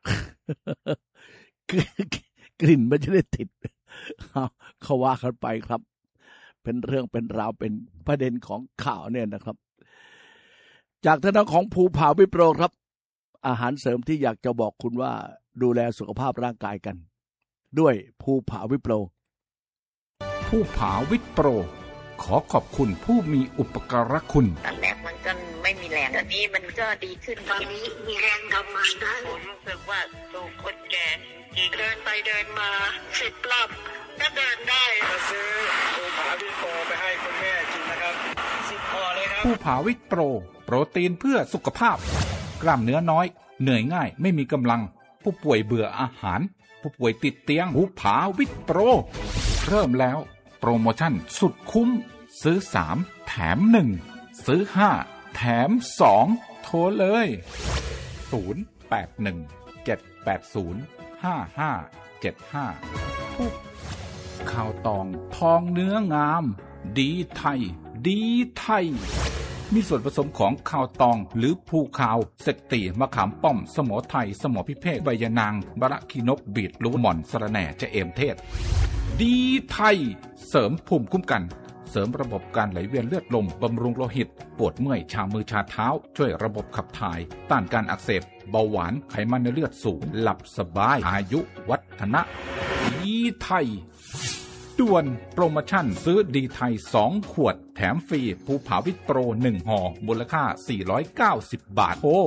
กลิ่นมันจะได้ติดเขาว่ากันไปครับเป็นเรื่องเป็นราวเป็นประเด็นของข่าวเนี่ยนะครับจากท่านของภูผาวิโปรครับอาหารเสริมที่อยากจะบอกคุณว่าดูแลสุขภาพร่างกายกันด้วยภูผาวิโปรภูผาวิโปรขอขอบคุณผู้มีอุปการะคุณตอนแรกมันก็ไม่มีแรงตอนนี้มันก็ดีขึ้นตอนนี้มีแรงทำงานได้ผมรู้สึกว่าสูงคนแก่เดินไปเดินมา10 รอบก็เดินได้มาซื้อภูผาวิโปรไปให้คุณแม่กินนะครับ10 ห่อเลยครับภูผาวิโปรโปรตีนเพื่อสุขภาพกล้ามเนื้อน้อยเหนื่อยง่ายไม่มีกำลังผู้ป่วยเบื่ออาหารผู้ป่วยติดเตียงภูผาวิโปรเริ่มแล้วโปรโมชั่นสุดคุ้มซื้อ3แถม1ซื้อ5แถม2โทรเลย0817805575ข้าวตองทองเนื้องามดีไทยดีไทยมีส่วนผสมของข้าวตองหรือภูขาวเสกตีมะขามป้อมสมอไทยสมอพิเภกใบยะนางบะระขีนกบีดลูกหม่อนสะระแหน่จะเอมเทศดีไทยเสริมภูมิคุ้มกันเสริมระบบการไหลเวียนเลือดลมบำรุงโลหิตปวดเมื่อยชามือชาเท้าช่วยระบบขับถ่ายต้านการอักเสบเบาหวานไขมันในเลือดสูงหลับสบายอายุวัฒนะดีไทยด่วนโปรโมชั่นซื้อดีไทย2ขวดแถมฟรีภูผาวิโปร1ห่อมูลค่า490 บาทโทร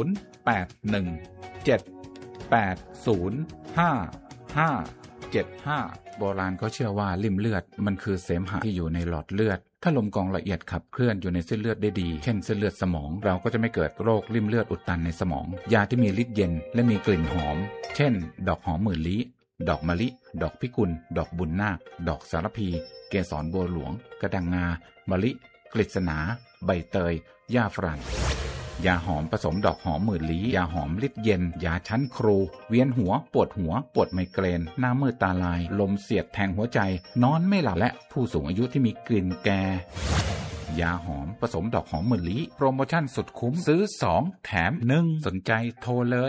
0817805575โบราณก็เชื่อว่าลิ่มเลือดมันคือเสมหะที่อยู่ในหลอดเลือดถ้าลมกรองละเอียดขับเคลื่อนอยู่ในเส้นเลือดได้ดีเช่นเส้นเลือดสมองเราก็จะไม่เกิดโรคลิ่มเลือดอุดตันในสมองยาที่มีฤทธิ์เย็นและมีกลิ่นหอมเช่นดอกหอมหมื่นลี้ดอกมะลิดอกพิกุลดอกบุญนาคดอกสารพีเกสรบัวหลวงกระดังงามะลิกฤษณาใบเตยหญ้าฝรั่งยาหอมผสมดอกหอมหมื่นลี้ยาหอมฤทธิ์เย็นยาชั้นครูเวียนหัวปวดไมเกรนหน้ามืดตาลายลมเสียดแทงหัวใจนอนไม่หลับและผู้สูงอายุที่มีกลิ่นแก่ยาหอมผสมดอกหอมหมื่นลี้โปรโมชั่นสุดคุ้มซื้อ2แถม1สนใจโทรเลย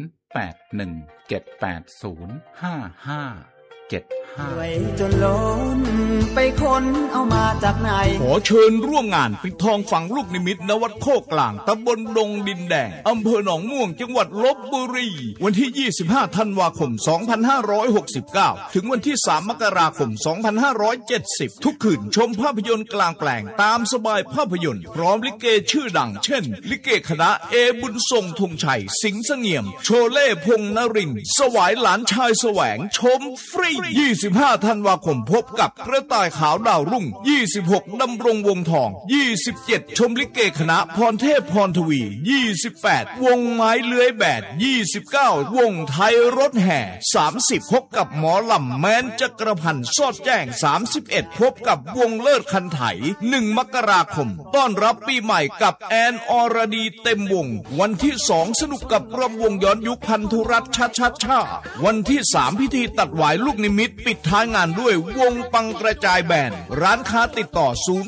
0817805575 จนล้นไปค้นเอามาจากไหนขอเชิญร่วมงานปิดทองฝังลูกนิมิตณวัดโคกกลางตำบลดงดินแดงอำเภอหนองม่วงจังหวัดลพบุรีวันที่25ธันวาคม2569ถึงวันที่3มกราคม2570ทุกคืนชมภาพยนตร์กลางแปลงตามสบายภาพยนตร์พร้อมลิเกชื่อดังเช่นลิเกคณะเอบุญทรงธงชัยสิงห์เสงี่ยมโชเล่พงษ์นรินทร์สวายหลานชายแสวงชมฟรี25ธันวาคมพบกับกระต่ายขาวดาวรุ่ง26ดำรงวงทอง27ชมลิเกคณะพรเทพพรทวี28วงไม้เลื้อยแบด29วงไทยรถแห่30พบกับหมอลำแม้นจักรพันธ์สอดแจ้ง31พบกับวงเลิศคันไถ1มกราคมต้อนรับปีใหม่กับแอนอรดีเต็มวงวันที่2สนุกกับรำวงย้อนยุคพันธุรัตน์ชาวันที่3พิธีตัดหวายลูกนิมิตปิดท้ายงานด้วยวงปังกระจายแบนด์ร้านค้าติดต่อ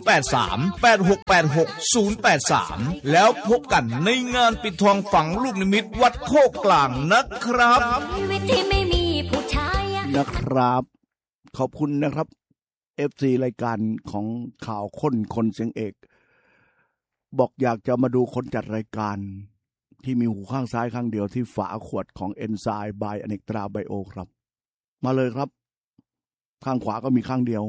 0838686083แล้วพบกันในงานปิดทองฝังลูกนิมิตวัดโคกกลางนะครับนะครับขอบคุณนะครับ FC รายการของข่าวค้นคนเสียงเอกบอกอยากจะมาดูคนจัดรายการที่มีหูข้างซ้ายข้างเดียวที่ฝาขวดของเอนไซม์บายอเนกตราไบโอครับมาเลยครับข้างขวาก็มีข้างเดียว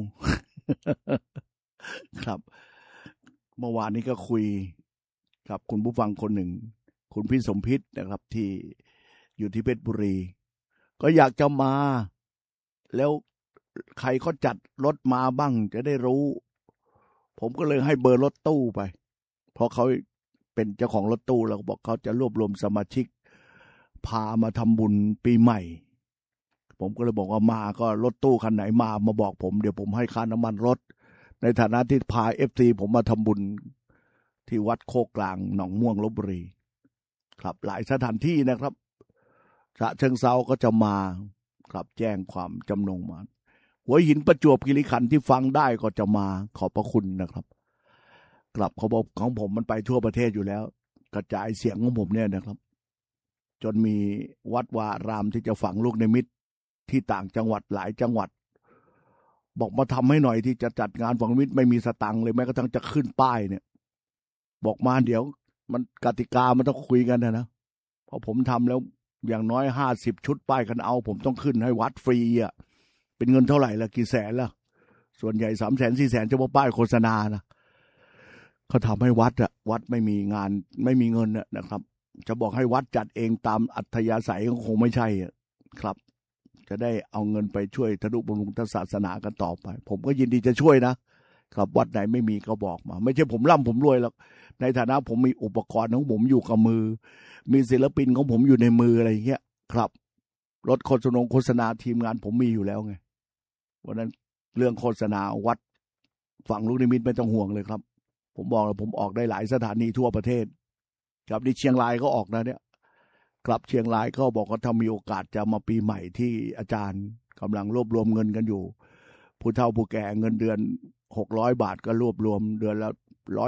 ครับเมื่อวานนี้ก็คุยกับคุณผู้ฟังคนหนึ่งคุณพี่สมพิษนะครับที่อยู่ที่เพชรบุรีก็อยากจะมาแล้วใครเขาจัดรถมาบ้างจะได้รู้ผมก็เลยให้เบอร์รถตู้ไปเพราะเขาเป็นเจ้าของรถตู้แล้วบอกเขาจะรวบรวมสมาชิกพามาทำบุญปีใหม่ผมก็เลยบอกว่ามาก็รถตู้คันไหนมาบอกผมเดี๋ยวผมให้ค่าน้ำมันรถในฐานะที่พา FC ผมมาทำบุญที่วัดโคกกลางหนองม่วงลพบุรีครับหลายสถานที่นะครับฉะเชิงเทราก็จะมาครับแจ้งความจำนงมาหัวหินประจวบคีรีขันธ์ที่ฟังได้ก็จะมาขอบพระคุณนะครับกลับเขาบอกของผมมันไปทั่วประเทศอยู่แล้วกระจายเสียงของผมเนี่ยนะครับจนมีวัดวาอารามที่จะฝังลูกนิมิตที่ต่างจังหวัดหลายจังหวัดบอกมาทำให้หน่อยที่จะจัดงานฝังนิมิตไม่มีสตังค์เลยแม้กระทั่งจะขึ้นป้ายเนี่ยบอกมาเดี๋ยวมันกติกามันต้องคุยกันนะเพราะผมทำแล้วอย่างน้อย50 ชุดป้ายกันเอาผมต้องขึ้นให้วัดฟรีอ่ะเป็นเงินเท่าไหร่ละกี่แสนละส่วนใหญ่300,000 400,000เฉพาะป้ายโฆษณานะเขาทำให้วัดอะวัดไม่มีงานไม่มีเงินนะครับจะบอกให้วัดจัดเองตามอัธยาศัยก็คงไม่ใช่ครับจะได้เอาเงินไปช่วยทนุบำรุงศาสนากันต่อไปผมก็ยินดีจะช่วยนะครับวัดไหนไม่มีก็บอกมาไม่ใช่ผมร่ำผมรวยหรอกในฐานะผมมีอุปกรณ์ของผมอยู่กับมือมีศิลปินของผมอยู่ในมืออะไรอย่างเงี้ยครับรถโฆษณาทีมงานผมมีอยู่แล้วไงวันนั้นเรื่องโฆษณาวัดฝั่งลูกนิมิตไม่ต้องห่วงเลยครับผมบอกแล้วผมออกได้หลายสถานีทั่วประเทศครับที่เชียงรายก็ออกนะเนี่ยกลับเชียงรายก็บอกว่าถ้ามีโอกาสจะมาปีใหม่ที่อาจารย์กำลังรวบรวมเงินกันอยู่ผู้เฒ่าผู้แก่เงินเดือน600 บาทก็รวบรวมเดือนละ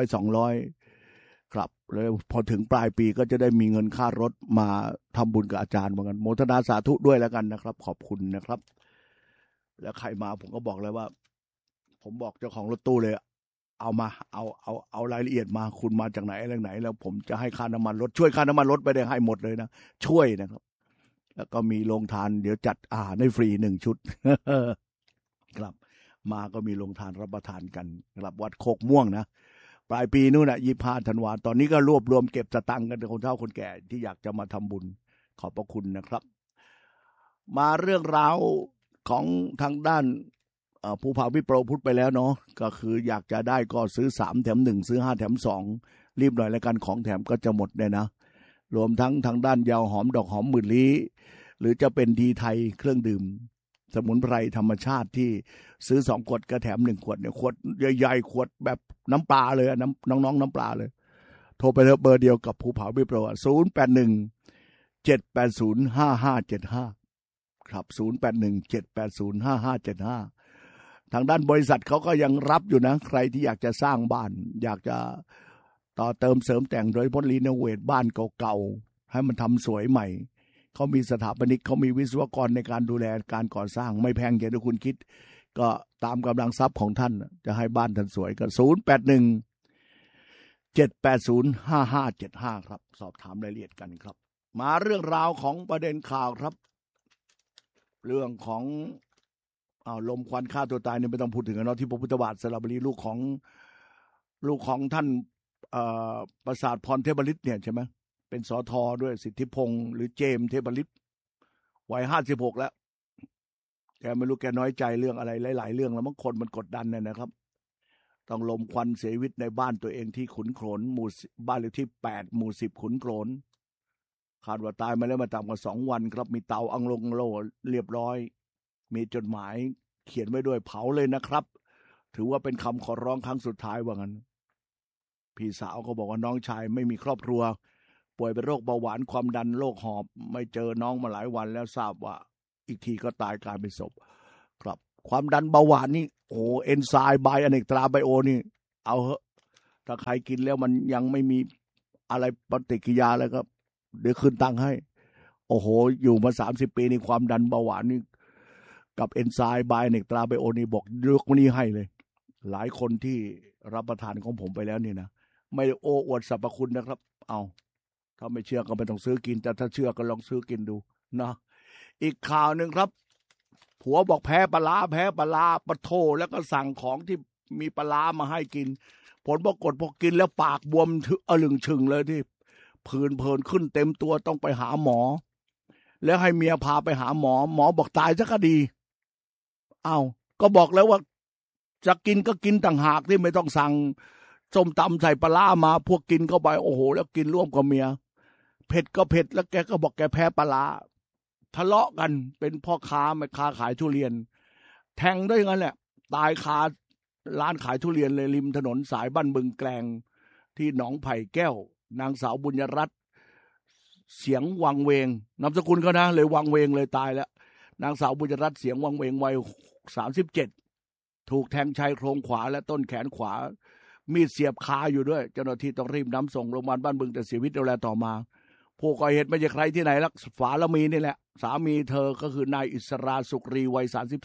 100-200ครับแล้วพอถึงปลายปีก็จะได้มีเงินค่ารถมาทำบุญกับอาจารย์เหมือนกันโมทนาสาธุด้วยแล้วกันนะครับขอบคุณนะครับแล้วใครมาผมก็บอกเลยว่าผมบอกเจ้าของรถตู้เลยเอามาเอารายละเอียดมาคุณมาจากไหนอะไรไหนแล้วผมจะให้ค่าน้ำมันรถช่วยค่าน้ำมันรถไปได้ให้หมดเลยนะช่วยนะครับแล้วก็มีโรงทานเดี๋ยวจัดอาหารให้ฟรี1 ชุด ครับมาก็มีโรงทานรับประทานกันครับวัดโคกม่วงนะปลายปีนู้นนะ25 ธันวาตอนนี้ก็รวบรวมเก็บสตังค์กันคนเฒ่าคนแก่ที่อยากจะมาทำบุญขอบพระคุณนะครับมาเรื่องราวของทางด้านภูผาวิโปรพูดไปแล้วเนาะก็คืออยากจะได้ก็ซื้อ3 แถม 1ซื้อ5 แถม 2รีบหน่อยแล้วกันของแถมก็จะหมดเนี่ยนะรวมทั้งทางด้านยาหอมดอกหอมหมื่นลี้หรือจะเป็นดีไทยเครื่องดื่มสมุนไพรธรรมชาติที่ซื้อ2 ขวดก็แถม1 ขวดเนี่ยขวดใหญ่ๆขวดแบบน้ำปลาเลยน้องน้ำปลาเลยโทรไปเถอะเบอร์เดียวกับภูผาวิโปร081-780-5575ครับ081-780-5575ทางด้านบริษัทเขาก็ยังรับอยู่นะใครที่อยากจะสร้างบ้านอยากจะต่อเติมเสริมแต่งโดยเฉพาะรีโนเวทบ้านเก่าๆให้มันทำสวยใหม่เขามีสถาปนิกเขามีวิศวกรในการดูแลการก่อสร้างไม่แพงอย่างที่คุณคิดก็ตามกำลังทรัพย์ของท่านจะให้บ้านท่านสวยก็081-780-5575ครับสอบถามรายละเอียดกันครับมาเรื่องราวของประเด็นข่าวครับเรื่องของลมควันฆ่าตัวตายเนี่ยไม่ต้องพูดถึงกันเนาะที่พระพุทธบาทสระบุรีลูกของท่านประสาทพรเทพฤทธิ์เนี่ยใช่ไหมเป็นสท.ด้วยสิทธิพงษ์หรือเจมส์เทพฤทธิ์วัย56แล้วแกไม่รู้แกน้อยใจเรื่องอะไรหลายๆเรื่องแล้วบางคนมันกดดันเนี่ยนะครับต้องลมควันเสียชีวิตในบ้านตัวเองที่ขุนโขนหมู่บ้านเลขที่8 หมู่ 10ขุนโขนคาดว่าตายมาแล้วมาต่ำกว่า2 วันครับมีเตาอังโลเรียบร้อยมีจดหมายเขียนไว้ด้วยเผาเลยนะครับถือว่าเป็นคำขอร้องครั้งสุดท้ายว่างั้นพี่สาวก็บอกว่าน้องชายไม่มีครอบครัวป่วยเป็นโรคเบาหวานความดันโรคหอบไม่เจอน้องมาหลายวันแล้วทราบว่าอีกทีก็ตายกลายเป็นศพครับความดันเบาหวานนี่โอ้เอนไซม์ไบอเนกตราไบโอนี่เอาเหอะถ้าใครกินแล้วมันยังไม่มีอะไรปฏิกิริยาแล้วก็เดี๋ยวคืนตังค์ให้โอ้โหอยู่มา30 ปีนี่ความดันเบาหวานนี่กับเอนไซม์ไบอเนกตราไบโอนี่บอกยกนี้ให้เลยหลายคนที่รับประทานของผมไปแล้วนี่นะไม่ได้โอ้อวดสรรพคุณนะครับเอาถ้าไม่เชื่อก็ไม่ต้องซื้อกินแต่ถ้าเชื่อก็ลองซื้อกินดูนะอีกข่าวหนึ่งครับผัวบอกแพ้ปลาปะโถแล้วก็สั่งของที่มีปลามาให้กินผลปรากฏพอกินแล้วปากบวมอลึงชึงเลยที่ผื่นขึ้นเต็มตัวต้องไปหาหมอแล้วให้เมียพาไปหาหมอบอกตายซะก็ดีก็บอกแล้วว่าจะกินก็กินต่างหากที่ไม่ต้องสั่งส้มตำใส่ปลามาพวกกินเข้าไปโอ้โหแล้วกินร่วมกับเมียเผ็ดก็เผ็ดแล้วแกก็บอกแกแพ้ปลาทะเลาะกันเป็นพ่อค้าแม่ค้าขายทุเรียนแทงด้วยงั้นแหละตายคาร้านขายทุเรียนเลยริมถนนสายบ้านบึงแกลงที่หนองไผ่แก้วนางสาวบุญยรัตน์เสียงวังเวงนามสกุลเขานะเลยวังเวงเลยตายแล้วนางสาวบุญรัตน์เสียงวังเวงวัย37ถูกแทงชายโครงขวาและต้นแขนขวามีดเสียบคาอยู่ด้วยเจ้าหน้าที่ต้องรีบนำส่งโรงพยาบาลบ้านบึงแต่เสียชีวิตเร็วต่อมาผู้ก่อเหตุไม่ใช่ใครที่ไหนลักฝาละมีนี่แหละสามีเธอก็คือนายอิสราสุกรีวัย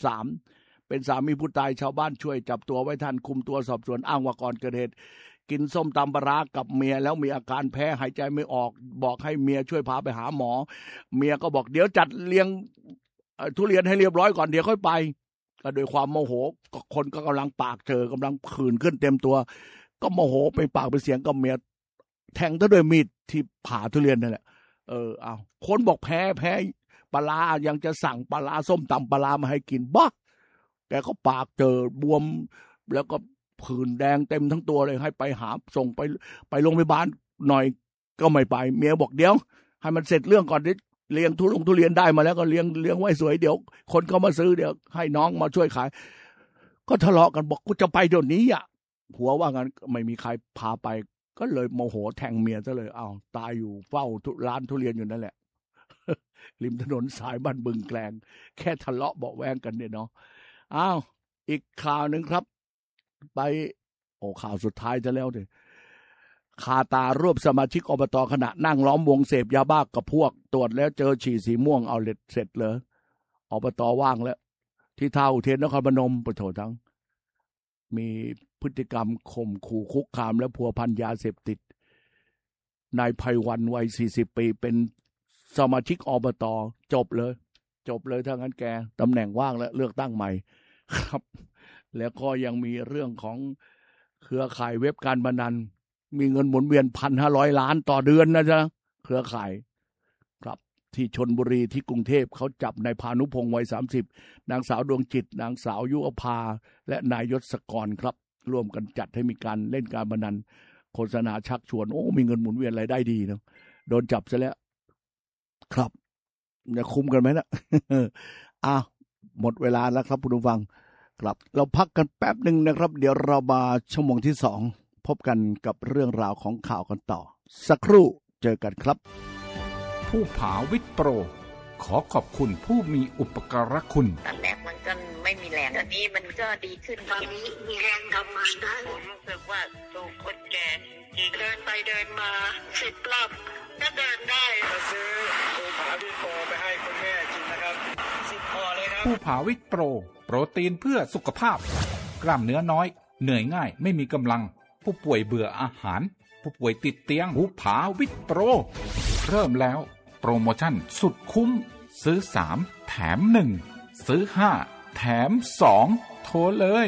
33เป็นสามีผู้ตายชาวบ้านช่วยจับตัวไว้ทันคุมตัวสอบสวนอ้างว่าก่อนเกิดเหตุกินส้มตำปลาร้ากับเมียแล้วมีอาการแพ้หายใจไม่ออกบอกให้เมียช่วยพาไปหาหมอเมียก็บอกเดี๋ยวจัดเลี้ยงทุเรียนให้เรียบร้อยก่อนเดี๋ยวค่อยไปก็โดยความโมโหคนก็กำลังปากเจอกำลังขื่นขึ้นเต็มตัวก็โมโหไปปากไปเสียงกับเมียแทงซะด้วยมีดที่ผ่าทุเรียนนั่นแหละเอาคนบอกแพ้ปลาร้ายังจะสั่งปลาร้าส้มตำปลาร้ามาให้กินบ้าแกก็ปากเจอบวมแล้วก็ผื่นแดงเต็มทั้งตัวเลยให้ไปหาส่งไปโรงพยาบาลหน่อยก็ไม่ไปเมียบอกเดี๋ยวให้มันเสร็จเรื่องก่อนดิเลี้ยงทุเรียนได้มาแล้วก็เลี้ยงไว้สวยเดี๋ยวคนเขามาซื้อเดี๋ยวให้น้องมาช่วยขายก็ทะเลาะกันบอกกูจะไปเดี๋ยวนี้อ่ะผัวว่างั้นไม่มีใครพาไปก็เลยโมโหแทงเมียซะเลยเอาตายอยู่เฝ้าร้านทุเรียนอยู่นั่นแหละ ริมถนนสายบ้านบึงแกลงแค่ทะเลาะเบาะแว้งกันเนี่ยเนาะอ้าวอีกข่าวหนึ่งครับไปข่าวสุดท้ายจะแล้วดิคาตารวบสมาชิกอบต.ขณะนั่งล้อมวงเสพยาบ้ากับพวกตรวจแล้วเจอฉี่สีม่วงเอาเสร็จเลยอบต.ว่างแล้วที่ท่าอุเทนนครพนมปะโถทั้งมีพฤติกรรมข่มขู่คุกคามและพัวพันยาเสพติดนายไพวันวัย40 ปีเป็นสมาชิกอบต.จบเลยถ้างั้นแกตำแหน่งว่างแล้วเลือกตั้งใหม่ครับแล้วก็ยังมีเรื่องของเครือข่ายเว็บการพนันมีเงินหมุนเวียน 1,500 ล้านต่อเดือนนะจ๊ะเครือข่ายครับที่ชลบุรีที่กรุงเทพเขาจับนายพานุพงษ์วัย30นางสาวดวงจิตนางสาวยุอภาและนายยศกรครับร่วมกันจัดให้มีการเล่นการพนันโฆษณาชักชวนมีเงินหมุนเวียนรายได้ดีเนาะโดนจับซะแล้วครับจะคุมกันไหมนะ หมดเวลาแล้วครับคุณผู้ฟังครับเราพักกันแป๊บหนึ่งนะครับเดี๋ยวเรามาชั่วโมงที่2พบกันกับเรื่องราวของข่าวกันต่อสักครู่เจอกันครับผู้ผาวิทย์โปรขอขอบคุณผู้มีอุปการะคุณตอนแรกมันก็ไม่มีแรงตอนนี้มันก็ดีขึ้นตอนนี้มีแรงทำงานได้ผมรู้สึกว่าตัวคนแก่ที่เดินไปเดินมา10 รอบก็เดินได้มาซื้อภูผาวิทย์โปรไปให้คุณแม่กินนะครับ10 ห่อเลยครับผู้ผาวิทย์โปรโปรตีนเพื่อสุขภาพกล้ามเนื้อน้อยเหนื่อยง่ายไม่มีกำลังผู้ป่วยเบื่ออาหารผู้ป่วยติดเตียงผู้ผาวิทย์โปรเริ่มแล้วโปรโมชั่นสุดคุ้มซื้อ3แถม1ซื้อ5แถม2โทรเลย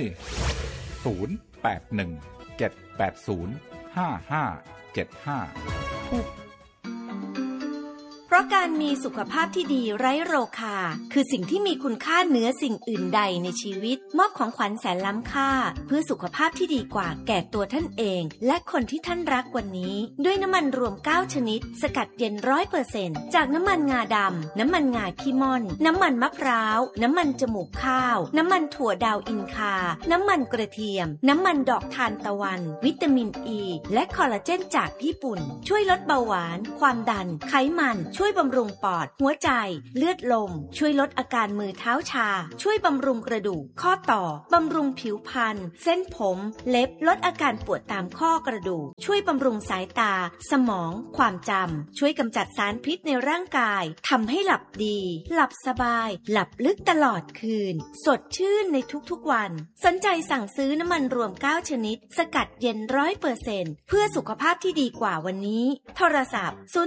0817805575 เพราะการมีสุขภาพที่ดีไร้โรคาคือสิ่งที่มีคุณค่าเหนือสิ่งอื่นใดในชีวิตมอบของขวัญแสนล้ำค่าเพื่อสุขภาพที่ดีกว่าแก่ตัวท่านเองและคนที่ท่านรักวันนี้ด้วยน้ำมันรวม9ชนิดสกัดเย็น 100% จากน้ำมันงาดำน้ำมันงาขี้ม่อนน้ำมันมะพร้าวน้ำมันจมูกข้าวน้ำมันถั่วดาวอินคาน้ำมันกระเทียมน้ำมันดอกทานตะวันวิตามินอ e, และคอลลาเจนจากญี่ปุ่นช่วยลดเบาหวานความดันไขมันช่วยบำรุงปอดหัวใจเลือดลมช่วยลดอาการมือเท้าชาช่วยบำรุงกระดูกข้อต่อบำรุงผิวพรรณเส้นผมเล็บลดอาการปวดตามข้อกระดูกช่วยบำรุงสายตาสมองความจำช่วยกำจัดสารพิษในร่างกายทำให้หลับดีหลับสบายหลับลึกตลอดคืนสดชื่นในทุกๆวันสนใจสั่งซื้อน้ำมันรวม9ชนิดสกัดเย็น 100% เพื่อสุขภาพที่ดีกว่าวันนี้โทรศัพท์0817577474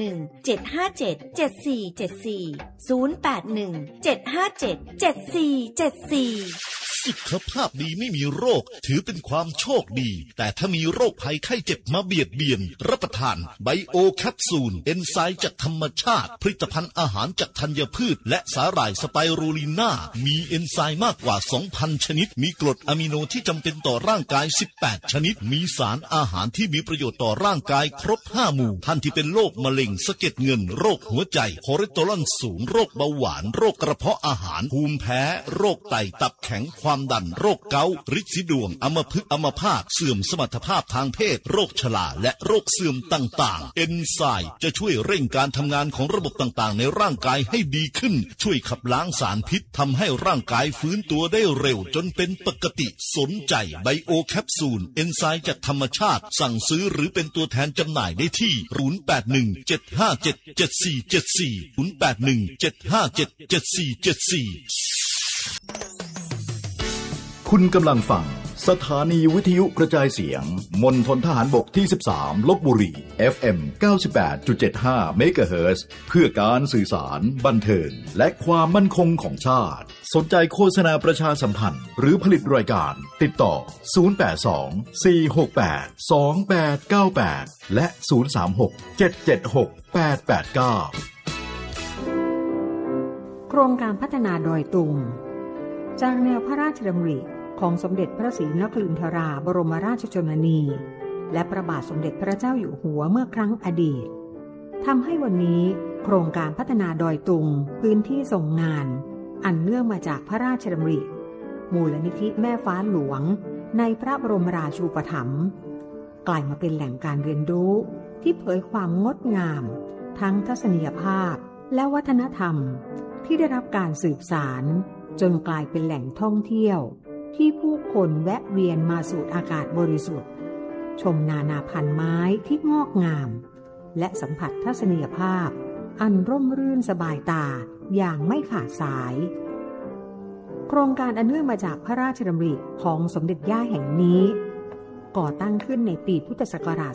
0817577474 สุขภาพดีไม่มีโรคถือเป็นความโชคดีแต่ถ้ามีโรคภัยไข้เจ็บมาเบียดเบียนรับประทานไบโอแคปซูลเอนไซม์จากธรรมชาติผลิตภัณฑ์อาหารจากธัญพืชและสาหร่ายสไปรูลิน่ามีเอนไซม์มากกว่า 2,000 ชนิดมีกรดอะมิโนที่จำเป็นต่อร่างกาย18ชนิดมีสารอาหารที่มีประโยชน์ต่อร่างกายครบ5หมู่ท่านที่เป็นโรคมะเร็งสะเก็ดเงินโรคหัวใจคอเลสเตอรอลสูงโรคเบาหวานโรคกระเพาะอาหารภูมิแพ้โรคไตตับแข็งความความดันโรคเกาต์ฤทธิ์สีดวงอัมพฤกษ์อัมพาตเสื่อมสมรรถภาพทางเพศโรคชราและโรคเสื่อมต่างๆเอนไซม์จะช่วยเร่งการทำงานของระบบต่างๆในร่างกายให้ดีขึ้นช่วยขับล้างสารพิษทำให้ร่างกายฟื้นตัวได้เร็วจนเป็นปกติสนใจไบโอแคปซูลเอนไซม์จากธรรมชาติสั่งซื้อหรือเป็นตัวแทนจำหน่ายได้ที่08175774740817577474 คุณกำลังฟังสถานีวิทยุกระจายเสียงมณฑลทหารบกที่13ลพบุรี FM 98.75 เมกะเฮิรตซ์เพื่อการสื่อสารบันเทิงและความมั่นคงของชาติสนใจโฆษณาประชาสัมพันธ์หรือผลิตรายการติดต่อ082 468 2898และ036 776 889 โครงการพัฒนาดอยตุงจากแนวพระราชดำริของสมเด็จพระศรีนครินทราบรมราชชนนีและพระบาทสมเด็จพระเจ้าอยู่หัวเมื่อครั้งอดีตทำให้วันนี้โครงการพัฒนาดอยตุงพื้นที่ส่งงานอันเนื่องมาจากพระราชดำริมูลนิธิแม่ฟ้าหลวงในพระบรมราชูปถัมภ์กลายมาเป็นแหล่งการเรียนรู้ที่เผยความงดงามทั้งทัศนียภาพและวัฒนธรรมที่ได้รับการสืบสานจนกลายเป็นแหล่งท่องเที่ยวที่ผู้คนแวะเวียนมาสูดอากาศบริสุทธิ์ชมนานาพันธุ์ไม้ที่งอกงามและสัมผัสทัศนียภาพอันร่มรื่นสบายตาอย่างไม่ขาดสายโครงการอันเนื่องมาจากพระราชดำริของสมเด็จย่าแห่งนี้ก่อตั้งขึ้นในปีพุทธศักราช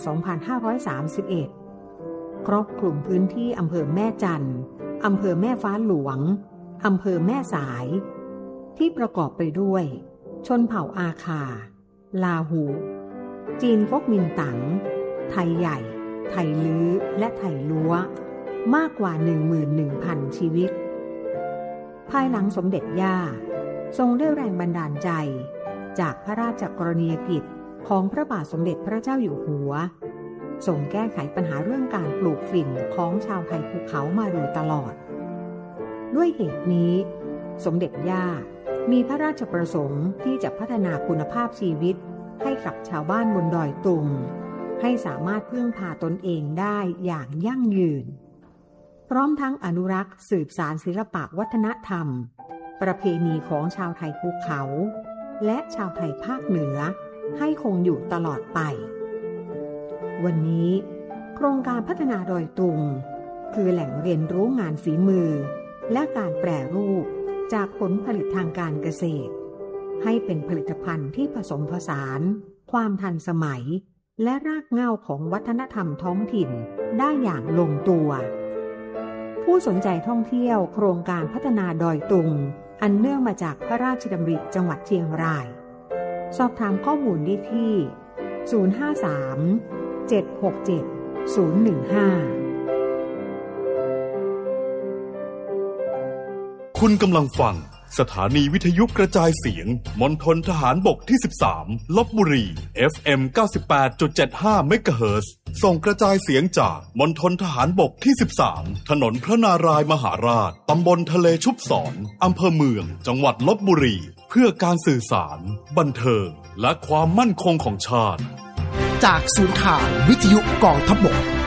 2531 ครอบคลุมพื้นที่อำเภอแม่จันทร์อำเภอแม่ฟ้าหลวงอำเภอแม่สายที่ประกอบไปด้วยชนเผ่าอาคาลาหูจีนฟกมินตั๋งไทยใหญ่ไทยลื้อและไทยลั้วมากกว่า 11,000 ชีวิตภายหลังสมเด็จย่าทรงได้แรงบันดาลใจจากพระราชกรณียกิจของพระบาทสมเด็จพระเจ้าอยู่หัวทรงแก้ไขปัญหาเรื่องการปลูกฝิ่นของชาวไทยภูเขามาโดยตลอดด้วยเหตุนี้สมเด็จย่ามีพระราชประสงค์ที่จะพัฒนาคุณภาพชีวิตให้กับชาวบ้านบนดอยตุงให้สามารถพึ่งพาตนเองได้อย่างยั่งยืนพร้อมทั้งอนุรักษ์สืบสานศิลปะวัฒนธรรมประเพณีของชาวไทยภูเขาและชาวไทยภาคเหนือให้คงอยู่ตลอดไปวันนี้โครงการพัฒนาดอยตุงคือแหล่งเรียนรู้งานฝีมือและการแปรรูปจากผลผลิตทางการเกษตรให้เป็นผลิตภัณฑ์ที่ผสมผสานความทันสมัยและรากเหง้าของวัฒนธรรมท้องถิ่นได้อย่างลงตัวผู้สนใจท่องเที่ยวโครงการพัฒนาดอยตุงอันเนื่องมาจากพระราชดำริจังหวัดเชียงรายสอบถามข้อมูลได้ที่053-767-015 คุณกำลังฟังสถานีวิทยุกระจายเสียงมณฑลทหารบกที่13ลพบุรี FM 98.75 เมกะเฮิรตซ์ส่งกระจายเสียงจากมณฑลทหารบกที่13ถนนพระนารายมหาราชตำบลทะเลชุบศรอำเภอเมืองจังหวัดลพบุรีเพื่อการสื่อสารบันเทิงและความมั่นคงของชาติจากศูนย์ข่าววิทยุกองทัพบก